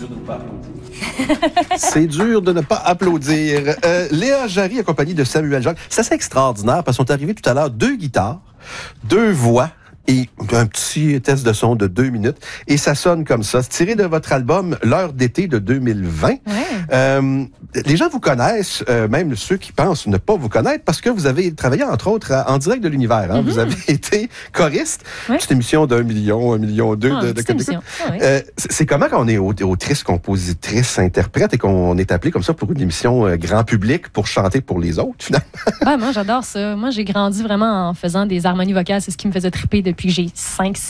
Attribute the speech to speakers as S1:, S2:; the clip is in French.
S1: de ne pas applaudir. C'est dur de ne pas applaudir. Léa Jarry, accompagnée de Samuel Jacques. C'est assez extraordinaire parce qu'ils sont arrivés tout à l'heure 2 guitares, 2 voix et un petit test de son de 2 minutes. Et ça sonne comme ça. C'est tiré de votre album L'heure d'été de 2020. Ouais. Les gens vous connaissent, même ceux qui pensent ne pas vous connaître, parce que vous avez travaillé, entre autres, En direct de l'univers. Hein? Vous avez été choriste. Ouais. Petite émission d'1 million, 1,2 million de Québec. Ouais. C'est comment quand on est autrice, compositrice, interprète et qu'on est appelé comme ça pour une émission grand public pour chanter pour les autres, finalement?
S2: Ouais, moi, j'adore ça. Moi, j'ai grandi vraiment en faisant des harmonies vocales. C'est ce qui me faisait triper depuis que j'ai 5-6